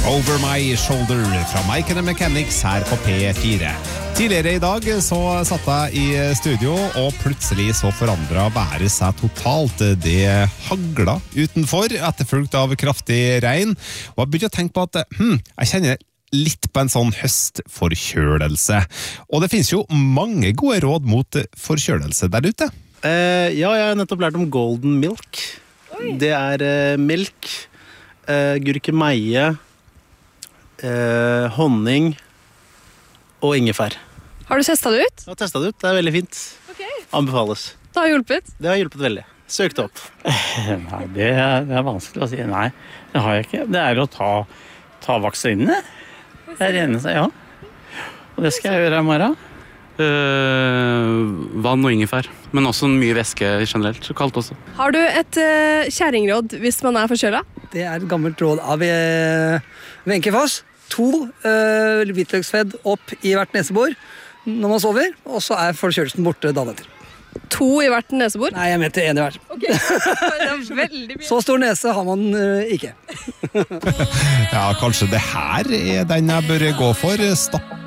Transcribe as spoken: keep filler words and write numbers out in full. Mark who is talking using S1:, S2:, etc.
S1: Over My Shoulder fra Mike and the Mechanics her på P fire. Tidligere i dag så satt jeg i studio, og plutselig så forandret været seg totalt. Det hagla utenfor, etterfulgt av kraftig regn, og jeg begynte å tenke på at hm, jeg kjenner litt på en sånn høstforkjølelse. Og det finnes jo mange gode råd mot forkjølelse der ute.
S2: Eh, ja, jeg har nettopp lært om golden milk. Oi. Det er eh, melk, eh, gurkemeie, eh, honning og ingefær.
S3: Har du testet det ut?
S2: Jeg har testet det ut, det er veldig fint.
S3: Okay.
S2: Anbefales.
S3: Det har hjulpet?
S2: Det har hjulpet veldig. Søk det opp.
S4: Nei, det er, det er vanskelig å si. Nei, det har jeg ikke. Det er å ta, ta vaksinene. Det er det eneste, ja. Og det skal jeg gjøre i morgen.
S5: Uh, vann og ingefær, men også mye væske generelt, så kaldt også.
S3: Har du et uh, kjæringråd hvis man er forkjølet?
S6: Det er et gammelt råd av uh, Wenche Foss. To uh, hvitløksfedd opp i hvert nesebor når man sover, og så er forkjølelsen borte dagen etter.
S3: To i hvert nesebor?
S6: Nei, jeg mente en i hvert.
S3: Okay. Det er veldig mye.
S6: Så stor nese har man uh, ikke.
S1: Ja, kanskje det her er den jeg bør gå for. Stapp